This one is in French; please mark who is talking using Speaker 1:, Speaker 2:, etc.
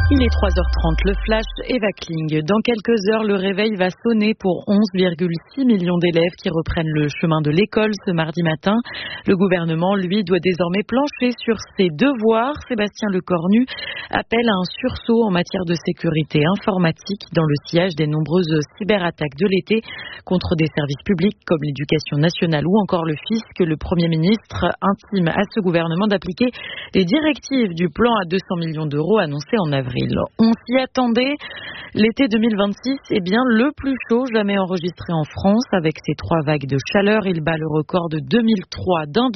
Speaker 1: Il est 3h30, le flash Eva Kling. Dans quelques heures, le réveil va sonner pour 11,6 millions d'élèves qui reprennent le chemin de l'école ce mardi matin. Le gouvernement, lui, doit désormais plancher sur ses devoirs. Sébastien Lecornu appelle à un sursaut en matière de sécurité informatique dans le sillage des nombreuses cyberattaques de l'été contre des services publics comme l'éducation nationale ou encore le fisc. Le Premier ministre intime à ce gouvernement d'appliquer les directives du plan à 200 millions d'euros annoncé en avril. On s'y attendait. L'été 2026 est bien le plus chaud jamais enregistré en France. Avec ses 3 vagues de chaleur, il bat le record de 2003 d'un